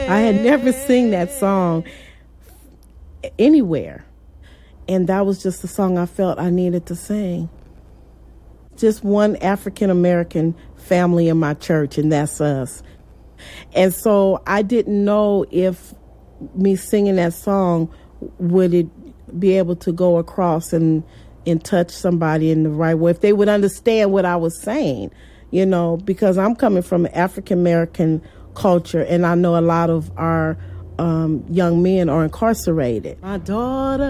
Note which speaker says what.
Speaker 1: I had never seen that song anywhere. And that was just the song I felt I needed to sing. Just one African-American family in my church, and that's us. And so I didn't know if me singing that song, would it be able to go across and touch somebody in the right way, if they would understand what I was saying, because I'm coming from African-American culture, and I know a lot of our young men are incarcerated. My daughter